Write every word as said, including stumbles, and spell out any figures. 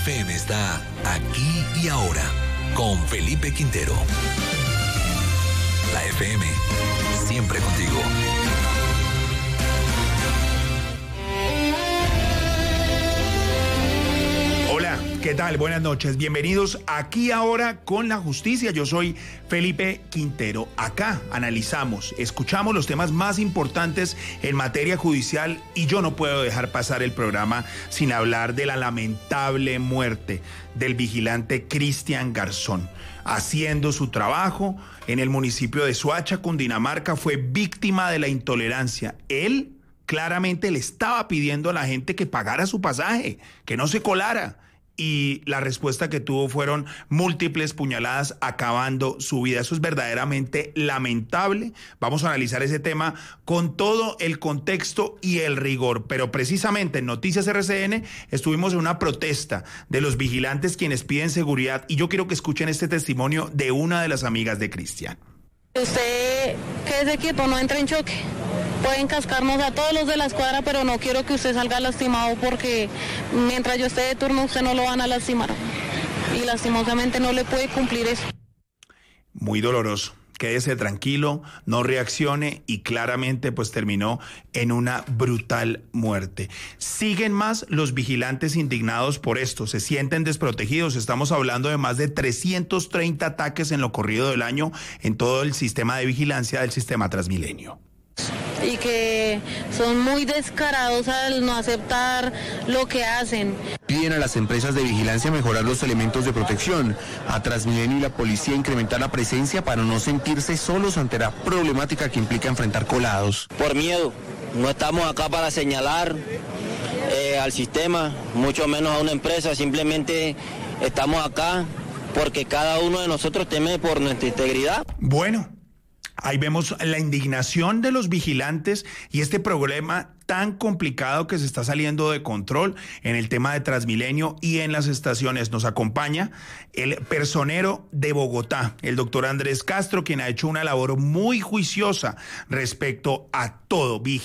F M está aquí y ahora con Felipe Quintero. La F M, siempre contigo. Hola, ¿qué tal? Buenas noches. Bienvenidos aquí ahora con la justicia. Yo soy Felipe Quintero. Acá analizamos, escuchamos los temas más importantes en materia judicial y yo no puedo dejar pasar el programa sin hablar de la lamentable muerte del vigilante Cristian Garzón. Haciendo su trabajo en el municipio de Soacha, Cundinamarca, fue víctima de la intolerancia. Él claramente le estaba pidiendo a la gente que pagara su pasaje, que no se colara. Y la respuesta que tuvo fueron múltiples puñaladas acabando su vida. Eso es verdaderamente lamentable. Vamos a analizar ese tema con todo el contexto y el rigor. Pero precisamente en Noticias R C N estuvimos en una protesta de los vigilantes quienes piden seguridad. Y yo quiero que escuchen este testimonio de una de las amigas de Cristian. Usted, que ese equipo no entre en choque. Pueden cascarnos a todos los de la escuadra, pero no quiero que usted salga lastimado porque mientras yo esté de turno usted no lo van a lastimar. Y lastimosamente no le puede cumplir eso. Muy doloroso. Quédese tranquilo, no reaccione y claramente pues terminó en una brutal muerte. Siguen más los vigilantes indignados por esto, se sienten desprotegidos. Estamos hablando de más de trescientos treinta ataques en lo corrido del año en todo el sistema de vigilancia del sistema Transmilenio. Y que son muy descarados al no aceptar lo que hacen. Piden a las empresas de vigilancia mejorar los elementos de protección, a Transmilenio y la policía incrementar la presencia para no sentirse solos ante la problemática que implica enfrentar colados. Por miedo, no estamos acá para señalar eh, al sistema, mucho menos a una empresa, simplemente estamos acá porque cada uno de nosotros teme por nuestra integridad. Bueno. Ahí vemos la indignación de los vigilantes y este problema tan complicado que se está saliendo de control en el tema de Transmilenio y en las estaciones. Nos acompaña el personero de Bogotá, el doctor Andrés Castro, quien ha hecho una labor muy juiciosa respecto a todo.